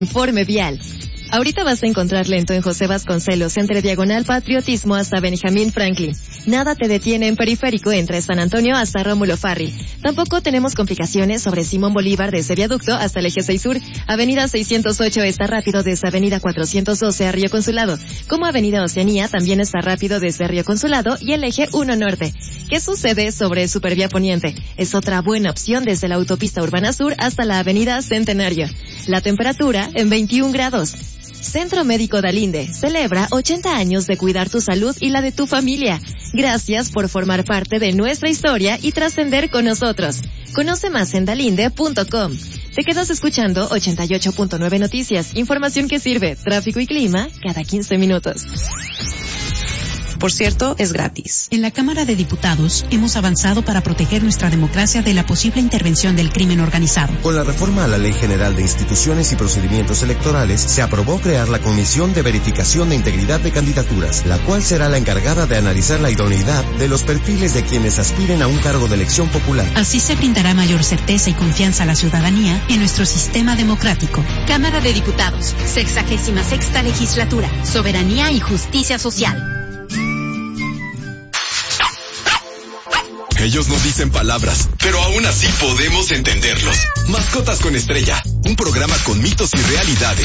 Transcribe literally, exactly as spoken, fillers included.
Informe vial. Ahorita vas a encontrar lento en José Vasconcelos, entre Diagonal Patriotismo hasta Benjamín Franklin. Nada te detiene en Periférico entre San Antonio hasta Rómulo Farri. Tampoco tenemos complicaciones sobre Simón Bolívar desde Viaducto hasta el Eje seis Sur. Avenida seiscientos ocho está rápido desde Avenida cuatrocientos doce a Río Consulado. Como Avenida Oceanía también está rápido desde Río Consulado y el Eje uno Norte. ¿Qué sucede sobre Supervía Poniente? Es otra buena opción desde la Autopista Urbana Sur hasta la Avenida Centenario. La temperatura en veintiún grados. Centro Médico Dalinde celebra ochenta años de cuidar tu salud y la de tu familia. Gracias por formar parte de nuestra historia y trascender con nosotros. Conoce más en dalinde punto com. Te quedas escuchando ochenta y ocho punto nueve Noticias, información que sirve, tráfico y clima cada quince minutos. Por cierto, es gratis. En la Cámara de Diputados hemos avanzado para proteger nuestra democracia de la posible intervención del crimen organizado. Con la reforma a la Ley General de Instituciones y Procedimientos Electorales, se aprobó crear la Comisión de Verificación de Integridad de Candidaturas, la cual será la encargada de analizar la idoneidad de los perfiles de quienes aspiren a un cargo de elección popular. Así se brindará mayor certeza y confianza a la ciudadanía en nuestro sistema democrático. Cámara de Diputados, sexagésima sexta legislatura, soberanía y justicia social. Ellos no dicen palabras, pero aún así podemos entenderlos. Mascotas con Estrella, un programa con mitos y realidades.